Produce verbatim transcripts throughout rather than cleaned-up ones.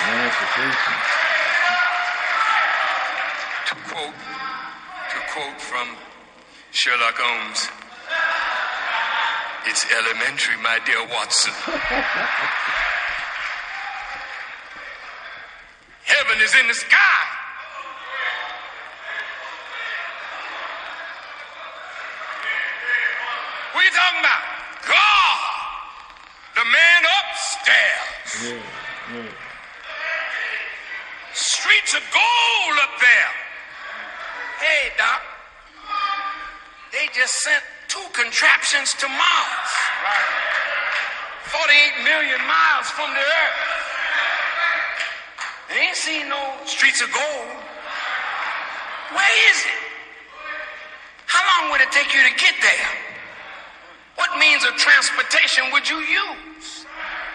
To quote, to quote from Sherlock Holmes, it's elementary, my dear Watson. Heaven is in the sky. What are you talking about? God, the man upstairs. Yeah, yeah. Streets of gold up there. Hey, Doc, they just sent two contraptions to Mars. forty-eight million miles from the Earth. They ain't seen no streets of gold. Where is it? How long would it take you to get there? What means of transportation would you use?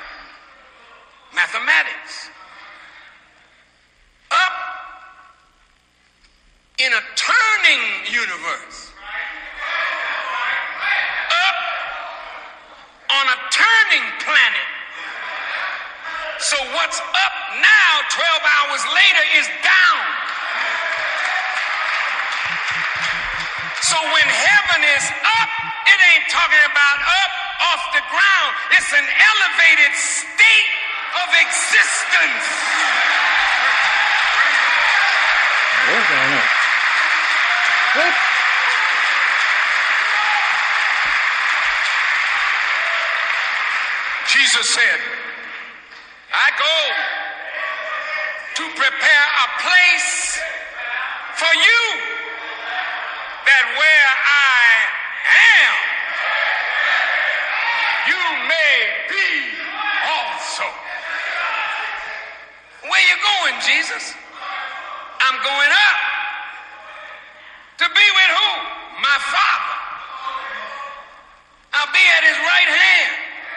Mathematics. Up in a turning universe. Up on a turning planet. So what's up now, twelve hours later, is down. So when heaven is up, it ain't talking about up off the ground. It's an elevated state of existence. What's going on? What? Jesus said, I go to prepare a place for you, that where I am, you may be also. Where you going, Jesus? I'm going up. To be with who? My Father. I'll be at his right hand.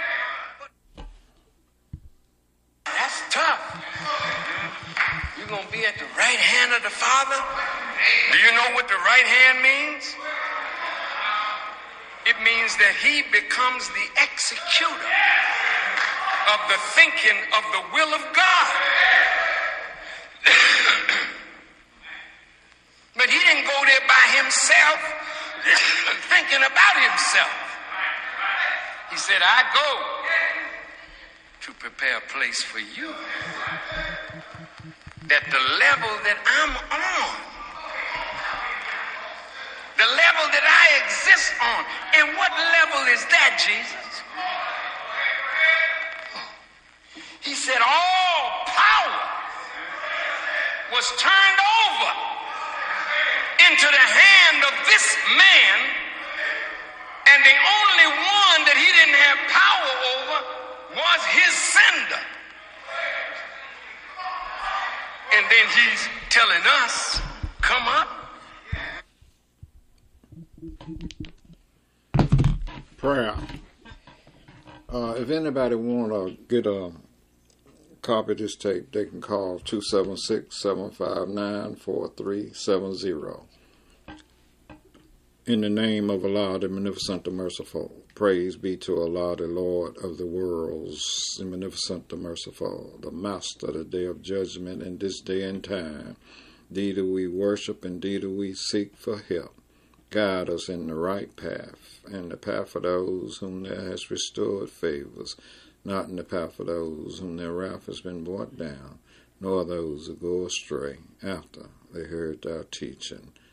That's tough. You're going to be at the right hand of the Father? Do you know what the right hand means? It means that he becomes the executor of the thinking of the will of God. But he didn't go there by himself thinking about himself. He said, I go to prepare a place for you. That the level that I'm on, the level that I exist on, and what level is that, Jesus? He said all power was turned over into the hand of this man, and the only one that he didn't have power over was his sender. And then he's telling us, come up. Prayer. Uh, if anybody want to get a copy of this tape, they can call two seven six, seven five nine, four three seven zero. In the name of Allah, the Magnificent, the Merciful, praise be to Allah, the Lord of the worlds, the Magnificent, the Merciful, the Master, the Day of Judgment, and this day and time. Thee do we worship, and thee do we seek for help. Guide us in the right path, and the path of those whom thou hast restored favors, not in the path of those whom their wrath has been brought down, nor those who go astray after they heard thy teaching.